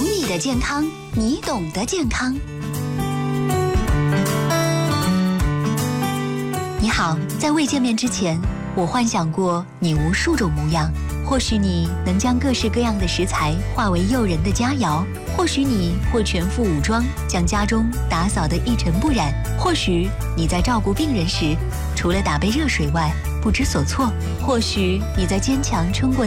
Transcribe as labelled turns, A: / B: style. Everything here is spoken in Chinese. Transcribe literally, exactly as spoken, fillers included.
A: 懂你的健康，你懂得健康。你好，在未见面之前，我幻想过你无数种模样。或许你能将各式各样的食材化为诱人的佳肴，或许你会全副武装，将家中打扫得一尘不染，或许你在照顾病人时，除了打杯热水外不知所措，或许你在坚强撑过